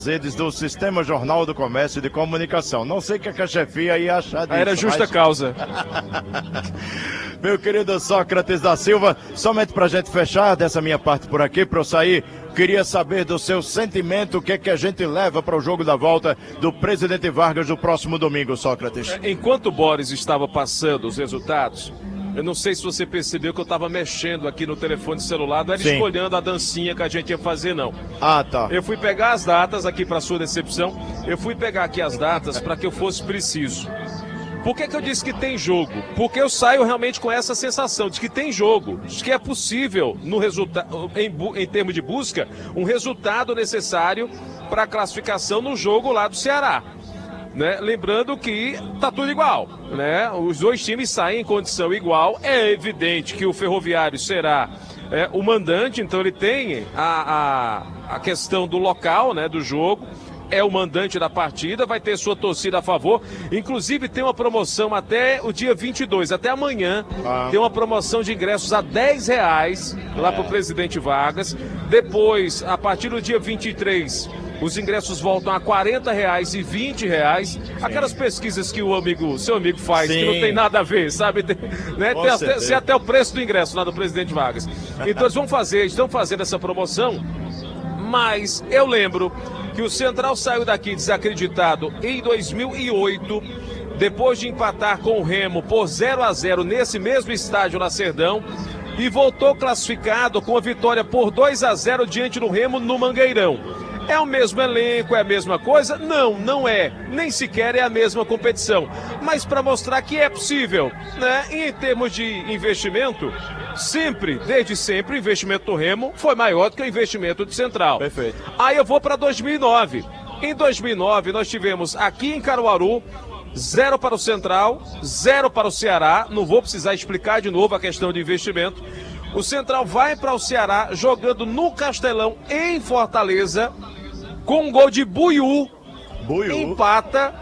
redes do Sistema Jornal do Comércio e de Comunicação. Não sei o que a chefia ia achar disso. Era justa causa. Meu querido Sócrates da Silva, somente pra gente fechar dessa minha parte por aqui, pra eu sair, queria saber do seu sentimento, o que é que a gente leva para o jogo da volta do Presidente Vargas no próximo domingo, Sócrates. Enquanto o Boris estava passando os resultados, eu não sei se você percebeu que eu estava mexendo aqui no telefone celular, não era escolhendo a dancinha que a gente ia fazer, não. Ah, tá. Eu fui pegar as datas aqui, para sua decepção, eu fui pegar aqui as datas para que eu fosse preciso. Por que eu disse que tem jogo? Porque eu saio realmente com essa sensação de que tem jogo, de que é possível, no resultado, em termos de busca, um resultado necessário para a classificação no jogo lá do Ceará. Né? Lembrando que tá tudo igual, né? Os dois times saem em condição igual. É evidente que o Ferroviário será o mandante, então ele tem a questão do local, né, do jogo. É o mandante da partida, vai ter sua torcida a favor. Inclusive tem uma promoção até o dia 22, até amanhã. Tem uma promoção de ingressos a R$10 lá pro Presidente Vargas. Depois, a partir do dia 23, os ingressos voltam a R$40 e R$20. Aquelas pesquisas que seu amigo faz, que não tem nada a ver, sabe? Né? Tem até o preço do ingresso lá do Presidente Vargas. Então eles estão fazendo essa promoção. Mas eu lembro que o Central saiu daqui desacreditado em 2008, depois de empatar com o Remo por 0-0 nesse mesmo estádio Lacerdão, e voltou classificado com a vitória por 2-0 diante do Remo no Mangueirão. É o mesmo elenco, é a mesma coisa? Não, não é. Nem sequer é a mesma competição. Mas para mostrar que é possível, né? E em termos de investimento, desde sempre, o investimento do Remo foi maior do que o investimento do Central. Perfeito. Aí eu vou para 2009. Em 2009, nós tivemos aqui em Caruaru 0 para o Central, 0 para o Ceará. Não vou precisar explicar de novo a questão de investimento. O Central vai para o Ceará jogando no Castelão, em Fortaleza, com um gol de Buiú. Empata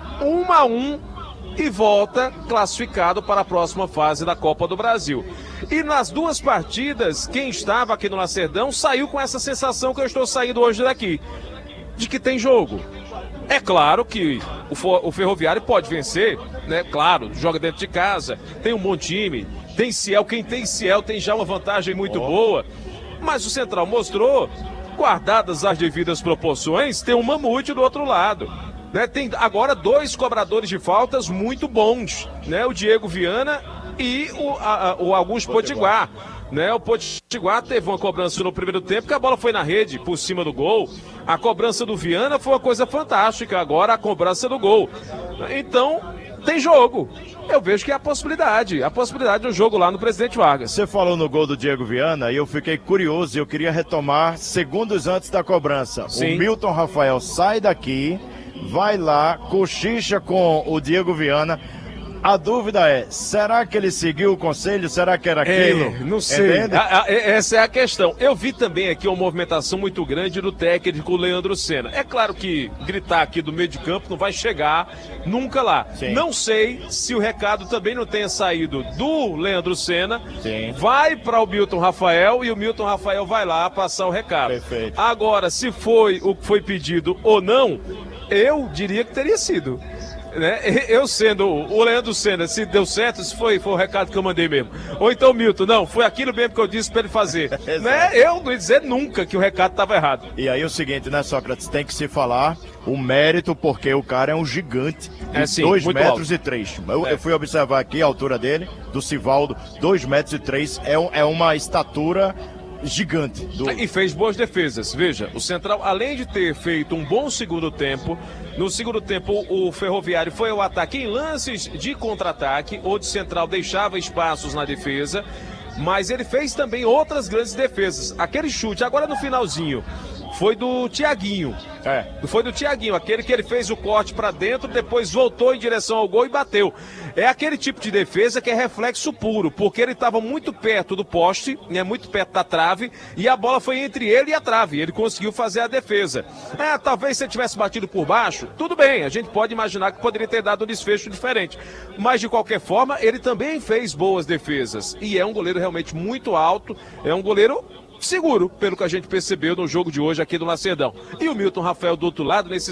1-1 e volta classificado para a próxima fase da Copa do Brasil. E nas duas partidas, quem estava aqui no Lacerdão saiu com essa sensação que eu estou saindo hoje daqui, de que tem jogo. É claro que o Ferroviário pode vencer, né? Claro, joga dentro de casa, tem um bom time, tem Ciel, quem tem Ciel tem já uma vantagem muito boa. Mas o Central mostrou, guardadas as devidas proporções, tem um Mamute do outro lado. Né? Tem agora dois cobradores de faltas muito bons, né? O Diego Viana e o Augusto Potiguar. Né, o Potiguar teve uma cobrança no primeiro tempo que a bola foi na rede, por cima do gol. A cobrança do Viana foi uma coisa fantástica, agora a cobrança do gol. Então, tem jogo. Eu vejo que é a possibilidade do jogo lá no Presidente Vargas. Você falou no gol do Diego Viana e eu fiquei curioso e eu queria retomar segundos antes da cobrança. Sim. O Milton Rafael sai daqui, vai lá, cochicha com o Diego Viana. A dúvida é, será que ele seguiu o conselho? Será que era aquilo? Não sei. Essa é a questão. Eu vi também aqui uma movimentação muito grande do técnico Leandro Senna. É claro que gritar aqui do meio de campo não vai chegar nunca lá. Sim. Não sei se o recado também não tenha saído do Leandro Senna. Sim. Vai para o Milton Rafael e o Milton Rafael vai lá passar o recado. Perfeito. Agora, se foi o que foi pedido ou não, eu diria que teria sido. Né? Eu sendo o Leandro Senna, se deu certo, se foi o recado que eu mandei mesmo. Ou então, Milton, não, foi aquilo mesmo que eu disse para ele fazer. Né? Eu não ia dizer nunca que o recado estava errado. E aí o seguinte, né, Sócrates, tem que se falar o mérito, porque o cara é um gigante de 2 metros e 3. Eu fui observar aqui a altura dele, do Sivaldo, 2 metros e 3, é uma estatura gigante. E fez boas defesas. Veja, o Central, além de ter feito um bom segundo tempo, no segundo tempo o Ferroviário foi ao ataque em lances de contra-ataque, onde o Central deixava espaços na defesa, mas ele fez também outras grandes defesas. Aquele chute, agora no finalzinho, foi do Thiaguinho. Foi do Thiaguinho, aquele que ele fez o corte para dentro, depois voltou em direção ao gol e bateu. É aquele tipo de defesa que é reflexo puro, porque ele estava muito perto do poste, né, muito perto da trave, e a bola foi entre ele e a trave. Ele conseguiu fazer a defesa. Talvez se ele tivesse batido por baixo, tudo bem, a gente pode imaginar que poderia ter dado um desfecho diferente. Mas, de qualquer forma, ele também fez boas defesas. E é um goleiro realmente muito alto, é um goleiro seguro, pelo que a gente percebeu no jogo de hoje aqui do Lacerdão. E o Milton Rafael do outro lado, nesse